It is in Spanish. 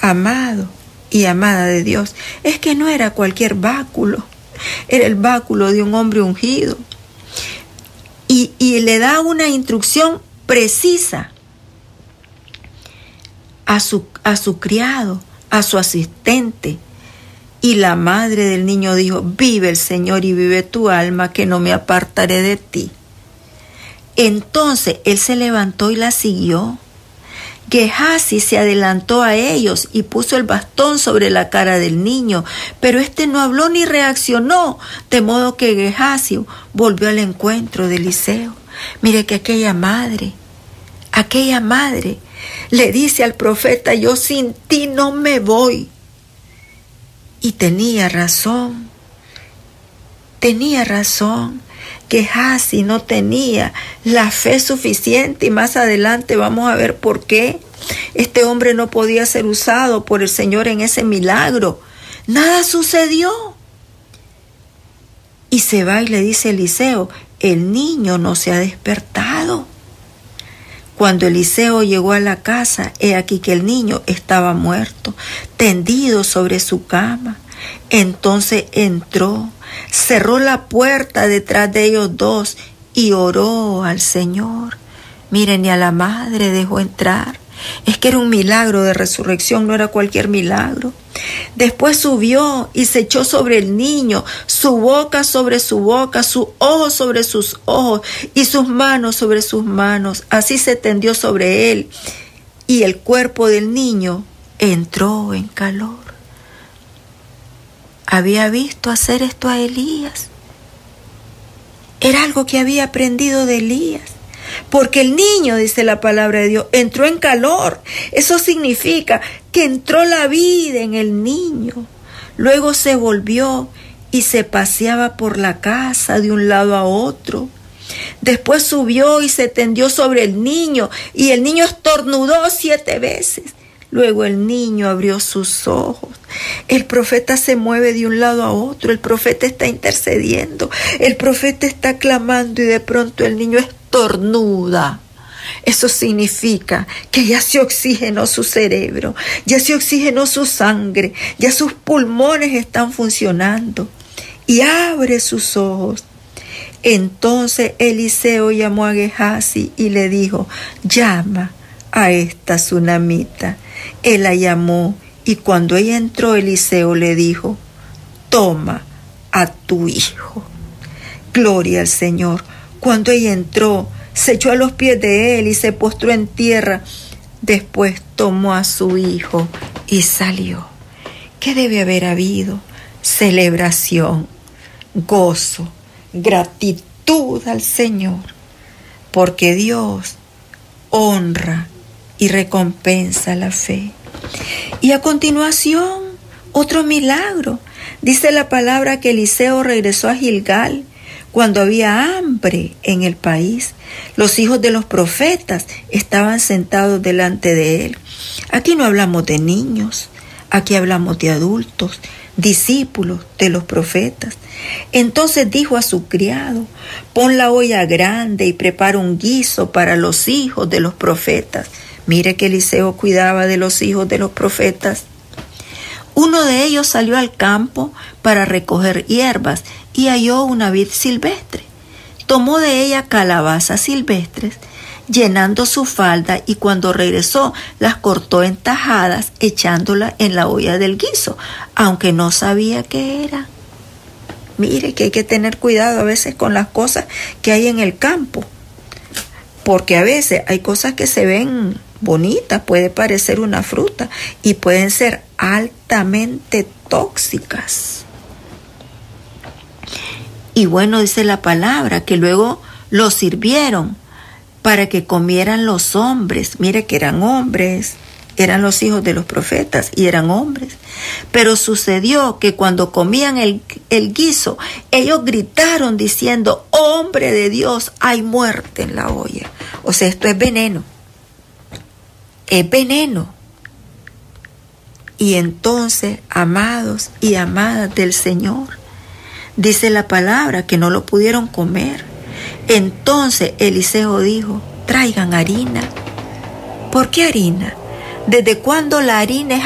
amado y amada de Dios, es que no era cualquier báculo, era el báculo de un hombre ungido. Y le da una instrucción precisa a su criado, a su asistente. Y la madre del niño dijo: vive el Señor y vive tu alma, que no me apartaré de ti. Entonces él se levantó y la siguió. Gehazi se adelantó a ellos y puso el bastón sobre la cara del niño, pero éste no habló ni reaccionó, de modo que Gehazi volvió al encuentro de Eliseo. Mire que aquella madre le dice al profeta: yo sin ti no me voy. Y tenía razón. Gehazi no tenía la fe suficiente, y más adelante vamos a ver por qué. Este hombre no podía ser usado por el Señor en ese milagro. Nada sucedió. Y se va y le dice a Eliseo: el niño no se ha despertado. Cuando Eliseo llegó a la casa, he aquí que el niño estaba muerto, tendido sobre su cama. Entonces entró, cerró la puerta detrás de ellos dos y oró al Señor. Miren, ni a la madre dejó entrar. Es que era un milagro de resurrección, no era cualquier milagro. Después subió y se echó sobre el niño, su boca sobre su boca, sus ojos sobre sus ojos y sus manos sobre sus manos. Así se tendió sobre él, y el cuerpo del niño entró en calor. Había visto hacer esto a Elías. Era algo que había aprendido de Elías. Porque el niño, dice la palabra de Dios, entró en calor. Eso significa que entró la vida en el niño. Luego se volvió y se paseaba por la casa de un lado a otro. Después subió y se tendió sobre el niño, y el niño estornudó 7 veces. Luego el niño abrió sus ojos. El profeta se mueve de un lado a otro. El profeta está intercediendo. El profeta está clamando, y de pronto el niño estornuda. Eso significa que ya se oxigenó su cerebro, ya se oxigenó su sangre, ya sus pulmones están funcionando. Y abre sus ojos. Entonces Eliseo llamó a Gehazi y le dijo: llama a esta tsunamita. Él la llamó, y cuando ella entró, Eliseo le dijo: toma a tu hijo. Gloria al Señor. Cuando ella entró, se echó a los pies de él y se postró en tierra. Después tomó a su hijo y salió. ¿Qué debe haber habido? Celebración, gozo, gratitud al Señor, porque Dios honra y recompensa la fe. Y a continuación, otro milagro. Dice la palabra que Eliseo regresó a Gilgal cuando había hambre en el país. Los hijos de los profetas estaban sentados delante de él. Aquí no hablamos de niños, aquí hablamos de adultos, discípulos de los profetas. Entonces dijo a su criado: pon la olla grande y prepara un guiso para los hijos de los profetas. Mire que Eliseo cuidaba de los hijos de los profetas. Uno de ellos salió al campo para recoger hierbas y halló una vid silvestre. Tomó de ella calabazas silvestres, llenando su falda, y cuando regresó las cortó en tajadas, echándolas en la olla del guiso, aunque no sabía qué era. Mire que hay que tener cuidado a veces con las cosas que hay en el campo, porque a veces hay cosas que se ven bonitas, puede parecer una fruta, y pueden ser altamente tóxicas. Y bueno, dice la palabra que luego lo sirvieron para que comieran los hombres. Mire que eran hombres, eran los hijos de los profetas y eran hombres. Pero sucedió que cuando comían el guiso, ellos gritaron diciendo: hombre de Dios, hay muerte en la olla. O sea, esto es veneno. Es veneno. Y entonces, amados y amadas del Señor, dice la palabra que no lo pudieron comer. Entonces Eliseo dijo: traigan harina. ¿Por qué harina? ¿Desde cuándo la harina es